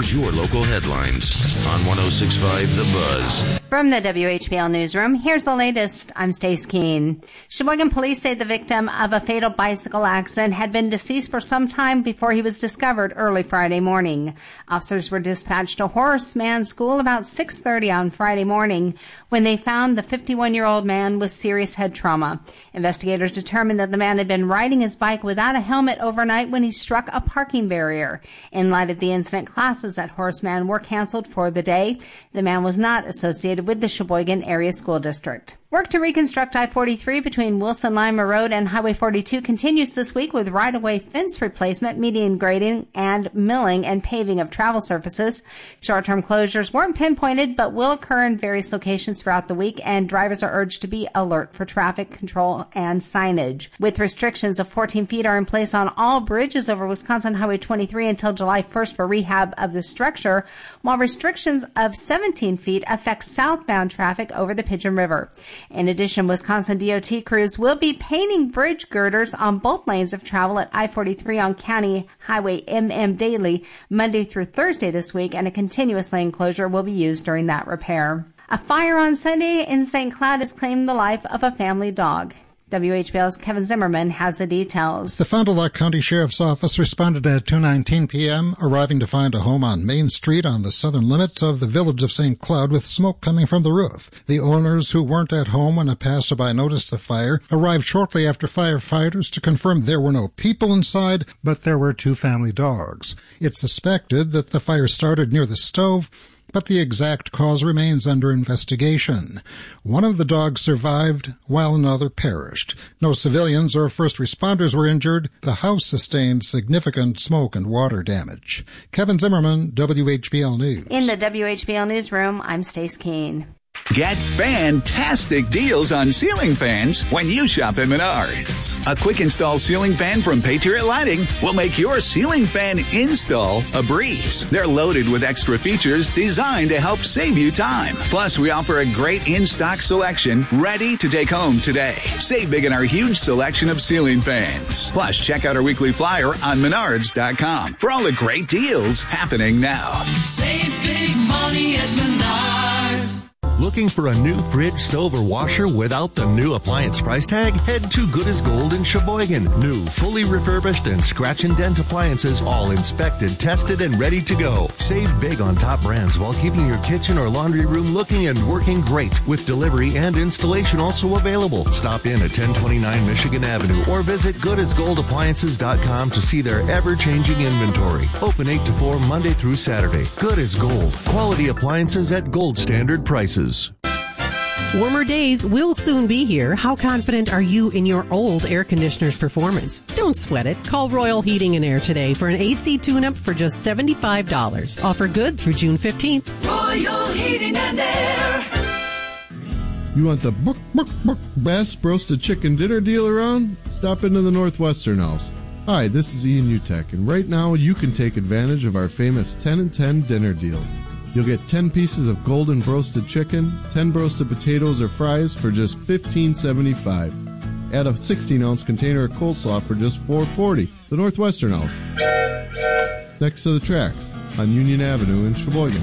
Here's your local headlines on 106.5 The Buzz. From the WHBL Newsroom, here's the latest. I'm Stace Keene. Sheboygan police say the victim of a fatal bicycle accident had been deceased for some time before he was discovered early Friday morning. Officers were dispatched to Horace Mann School about 6:30 on Friday morning when they found the 51-year-old man with serious head trauma. Investigators determined that the man had been riding his bike without a helmet overnight when he struck a parking barrier. In light of the incident, classes at Horace Mann were canceled for the day. The man was not associated with the Sheboygan Area School District. Work to reconstruct I-43 between Wilson-Lima Road and Highway 42 continues this week with right-of-way fence replacement, median grading, and milling and paving of travel surfaces. Short-term closures weren't pinpointed but will occur in various locations throughout the week, and drivers are urged to be alert for traffic control and signage. With restrictions of 14 feet are in place on all bridges over Wisconsin Highway 23 until July 1st for rehab of the structure, while restrictions of 17 feet affect southbound traffic over the Pigeon River. In addition, Wisconsin DOT crews will be painting bridge girders on both lanes of travel at I-43 on County Highway MM daily Monday through Thursday this week, and a continuous lane closure will be used during that repair. A fire on Sunday in St. Cloud has claimed the life of a family dog. WHBL's Kevin Zimmerman has the details. The Fond du Lac County Sheriff's Office responded at 2:19 p.m., arriving to find a home on Main Street on the southern limits of the village of St. Cloud with smoke coming from the roof. The owners, who weren't at home when a passerby noticed the fire, arrived shortly after firefighters to confirm there were no people inside, but there were two family dogs. It's suspected that the fire started near the stove, but the exact cause remains under investigation. One of the dogs survived, while another perished. No civilians or first responders were injured. The house sustained significant smoke and water damage. Kevin Zimmerman, WHBL News. In the WHBL Newsroom, I'm Stace Keene. Get fantastic deals on ceiling fans when you shop at Menards. A quick install ceiling fan from Patriot Lighting will make your ceiling fan install a breeze. They're loaded with extra features designed to help save you time. Plus, we offer a great in-stock selection ready to take home today. Save big in our huge selection of ceiling fans. Plus, check out our weekly flyer on Menards.com for all the great deals happening now. Save big money at Menards. Looking for a new fridge, stove, or washer without the new appliance price tag? Head to Good as Gold in Sheboygan. New, fully refurbished, and scratch and dent appliances, all inspected, tested, and ready to go. Save big on top brands while keeping your kitchen or laundry room looking and working great, with delivery and installation also available. Stop in at 1029 Michigan Avenue or visit goodasgoldappliances.com to see their ever-changing inventory. Open 8 to 4 Monday through Saturday. Good as Gold. Quality appliances at gold standard prices. Warmer days will soon be here. How confident are you in your old air conditioner's performance? Don't sweat it. Call Royal Heating and Air today for an AC tune-up for just $75. Offer good through June 15th. Royal Heating and Air. You want the best roasted chicken dinner deal around? Stop into the Northwestern House. Hi, this is Ian Utek, and right now you can take advantage of our famous 10 and 10 dinner deal. You'll get 10 pieces of golden roasted chicken, 10 roasted potatoes or fries for just $15.75. Add a 16-ounce container of coleslaw for just $4.40. The Northwestern House, next to the tracks on Union Avenue in Sheboygan.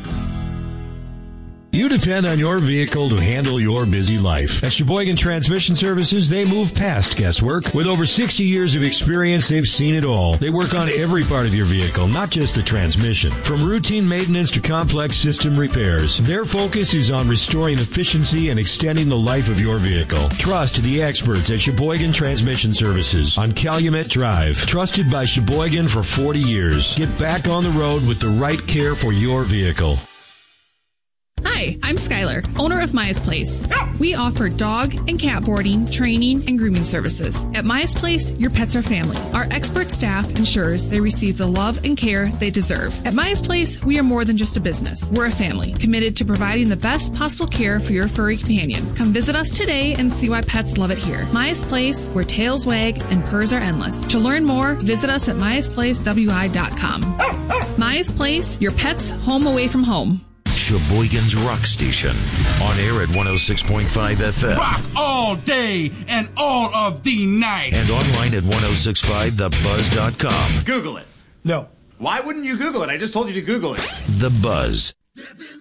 You depend on your vehicle to handle your busy life. At Sheboygan Transmission Services, they move past guesswork. With over 60 years of experience, they've seen it all. They work on every part of your vehicle, not just the transmission. From routine maintenance to complex system repairs, their focus is on restoring efficiency and extending the life of your vehicle. Trust the experts at Sheboygan Transmission Services on Calumet Drive. Trusted by Sheboygan for 40 years. Get back on the road with the right care for your vehicle. Hi, I'm Skylar, owner of Maya's Place. We offer dog and cat boarding, training, and grooming services. At Maya's Place, your pets are family. Our expert staff ensures they receive the love and care they deserve. At Maya's Place, we are more than just a business. We're a family, committed to providing the best possible care for your furry companion. Come visit us today and see why pets love it here. Maya's Place, where tails wag and purrs are endless. To learn more, visit us at mayasplacewi.com. Maya's Place, your pet's home away from home. Sheboygan's Rock Station. On air at 106.5 FM. Rock all day and all of the night. And online at 1065thebuzz.com. Google it. No. Why wouldn't you Google it? I just told you to Google it. The Buzz. Step